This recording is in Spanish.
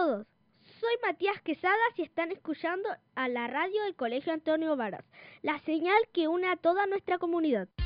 todos, soy Matías Quesadas y están escuchando a la radio del Colegio Antonio Varas, la señal que une a toda nuestra comunidad.